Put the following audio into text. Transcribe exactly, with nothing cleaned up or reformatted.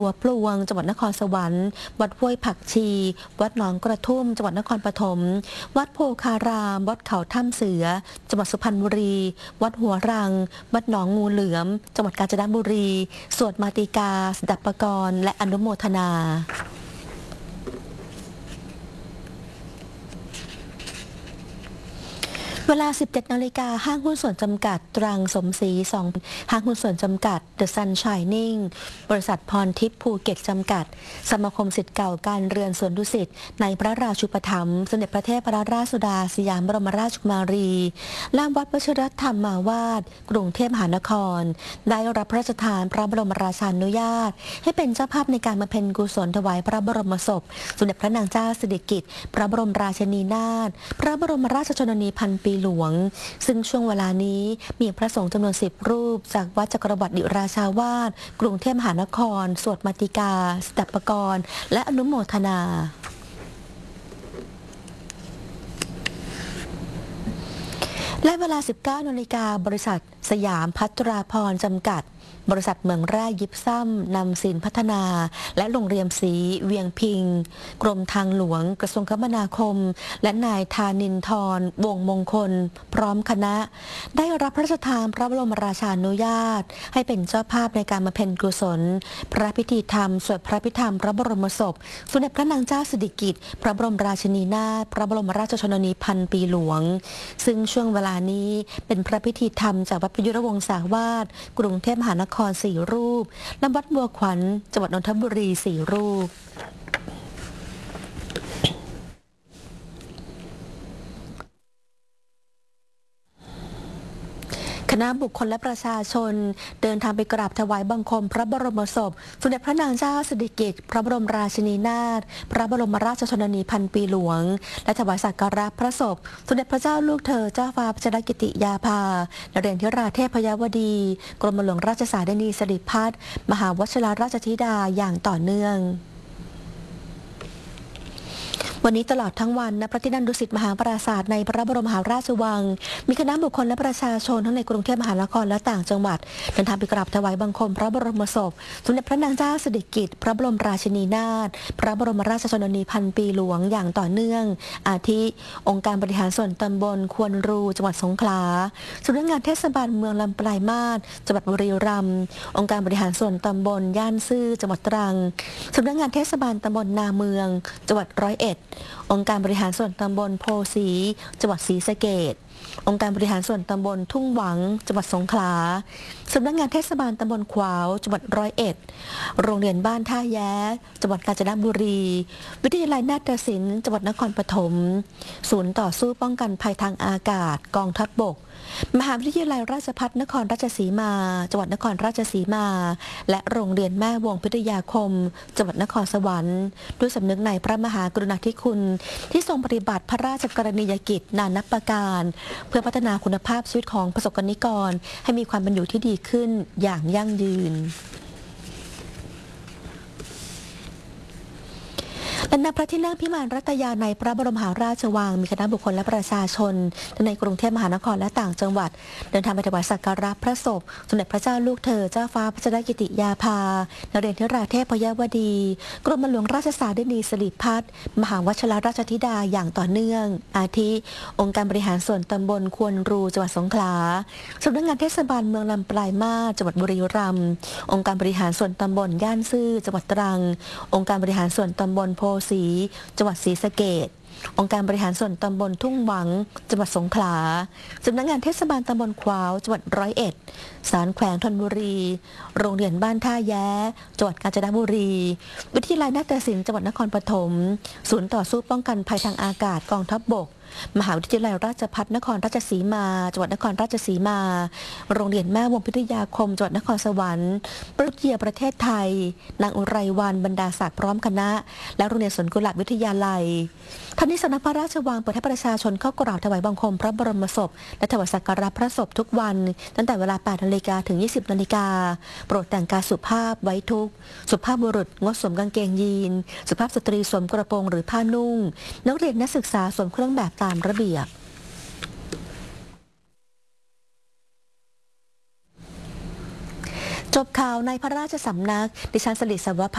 หัวปลวงจังหวัดนครสวรรค์วัดห้วยผักชีวัดหนองกระทุ่มจังหวัดนครปฐมวัดโพคารามวัดเขาถ้ำเสือจังหวัดสุพรรณบุรีวัดหัวรังวัดหนองงูเหลือมจังหวัดกาญจนบุรีสวดมาติกาสดับปกรณ์และอนุโมทนาเวลา สิบเจ็ดนาฬิกา ห้างหุ้นส่วนจำกัดตรังสมศรีสองห้างหุ้นส่วนจำกัด The Sun Shining บริษัทพรทิพย์ภูเก็ตจำกัดสมาคมศิษย์เก่าการเรือนสวนดุสิตในพระราชูปถัมภ์สมเด็จพระเทพรัตนราชสุดาสยามบรมราชกุมารีลานวัดวชิรธรรมาวาสกรุงเทพมหานครได้รับพระราชทานพระบรมราชานุญาตให้เป็นเจ้าภาพในการบำเพ็ญกุศลถวายพระบรมศพสมเด็จพระนางเจ้าสิริกิติ์พระบรมราชินีนาถพระบรมราชชนนีพันปีหลวงซึ่งช่วงเวลานี้มีพระสงฆ์จำนวนสิบรูปจากวัดจักรวรรดิราชาวาสกรุงเทพมหานครสวดมาติกาสดับปกรณ์และอนุโมทนาและเวลา สิบเก้านาฬิกา บริษัทสยามพัฒราพรจำกัดบริษัทเมืองแร่ยิปซัมนำสินพัฒนาและโรงเรียนสีเวียงพิงกรมทางหลวงกระทรวงคมนาคมและนายธานินทร์วงมงคลพร้อมคณะได้รับพระราชทานพระบรมราชานุญาตให้เป็นเจ้าภาพในการบำเพ็ญกุศลพระพิธีธรรมสวดพระพิธรรมพระบรมศพสมเด็จพระนางเจ้าสิริกิติ์พระบรมราชินีนาถพระบรมราชชนนีพันปีหลวงซึ่งช่วงเวลานี้เป็นพระพิธีธรรมจากวัดประยุรวงศาวาสกรุงเทพมหานครสี่รูปและวัดบัวขวัญจังหวัดนนทบุรีสี่รูปคณะบุคคลและประชาชนเดินทางไปกราบถวายบังคมพระบรมศพสมเด็จพระนางเจ้าสิริกิติ์พระบรมราชินีนาถพระบรมราชชนนีพันปีหลวงและถวายสักการะพระศพสมเด็จพระเจ้าลูกเธอเจ้าฟ้าพัชรกิติยาภานเรศธิราเทพยวดีกรมหลวงราชสารินีสิริพัฒน์มหาวชิรราชธิดาอย่างต่อเนื่องวันนี้ตลอดทั้งวันณพระที่นั่งดุสิตมหาปราสาทในพระบรมมหาราชวังมีคณะบุคคลและประชาชนทั้งในกรุงเทพมหานครและต่างจังหวัดเดินทางไปกราบถวายบังคมพระบรมศพสมเด็จพระนางเจ้าสิริกิติ์พระบรมราชินีนาถพระบรมราชชนนีพันปีหลวงอย่างต่อเนื่องอาทิองค์การบริหารส่วนตำบลควนรูจังหวัดสงขลาสำนักงานเทศบาลเมืองลำปลายมาศจังหวัดบุรีรัมย์องค์การบริหารส่วนตำบลย่านซื่อจังหวัดตรังสำนักงานเทศบาลตำบลนาเมืองจังหวัดร้อยเอ็ดองค์การบริหารส่วนตำบลโพสีจังหวัดศรีสะเกษองค์การบริหารส่วนตำบลทุ่งหวังจังหวัดสงขลาสำนักงานเทศบาลตำบลขวาวจังหวัดร้อยเอ็ดโรงเรียนบ้านท่าแย้จังหวัดกาญจนบุรีวิทยาลัยนาฏศิลป์จังหวัดนครปฐมศูนย์ต่อสู้ป้องกันภัยทางอากาศกองทัพบกมหาวิทยาลัยราชภัฏนครราชสีมาจังหวัดนครราชสีมาและโรงเรียนแม่วงพิทยาคมจังหวัดนครสวรรค์ด้วยสำนึกในพระมหากรุณาธิคุณที่ทรงปฏิบัติพระราชกรณียกิจนานับประการเพื่อพัฒนาคุณภาพชีวิตของประสบกนิกรให้มีความเป็นอยู่ที่ดีขึ้นอย่างยั่งยืนและณพระที่นั่งพิมานรัตยาในพระบรมมหาราชวังมีคณะบุคคลและประชาชนในกรุงเทพมหานครและต่างจังหวัดเดินทางไปถวายสักการะพระศพสมเด็จพระเจ้าลูกเธอเจ้าฟ้าพัชรกิติยาภานเรศธิราเทพยวดีกรมหลวงราชสารินีสิริพัฒน์มหาวชิรราชธิดาอย่างต่อเนื่องอาทิองค์การบริหารส่วนตำบลควนรูจังหวัดสงขลาสำนักงานเทศบาลเมืองลำปลายมาศจังหวัดบุรีรัมย์องค์การบริหารส่วนตำบลย่านซื่อจังหวัดตรังองค์การบริหารส่วนตำบลโพสีจังหวัดศรีสะเกษองค์การบริหารส่วนตำบลทุ่งหวังจังหวัดสงขลาสำนักงานเทศบาลตำบลขวาวจังหวัดร้อยเอ็ดศาลแขวงธนบุรีโรงเรียนบ้านท่าแย้จังหวัดกาญจนบุรีวิทยาลัยนาฏศิลป์จังหวัดนครปฐมศูนย์ต่อสู้ป้องกันภัยทางอากาศกองทัพบกมหาวิทยาลัยราชภัฏนครราชสีมาจังหวัดนครราชสีมาโรงเรียนแม่วงพิทยาคมจังหวัดนครสวรรค์ปรุเกียประเทศไทยนางอุไรวันบรรดาศักดิ์พร้อมคณะและโรงเรียนสวนกุหลาบวิทยาลัยท่านนี้สำนักพระราชวังเปิดให้ประชาชนเข้ากราบถวายบังคมพระบรมศพและถวายสักการะพระศพทุกวันตั้งแต่เวลา แปดนาฬิกา ถึง ยี่สิบนาฬิกาโปรดแต่งกายสุภาพไว้ทุกข์สุภาพบุรุษงดสวมกางเกงยีนสุภาพสตรีสวมกระโปรงหรือผ้านุ่งนักเรียนนักศึกษาสวมเครื่องแบบตามระเบียบ จบข่าวในพระราชสำนักดิฉันสลิดสวภา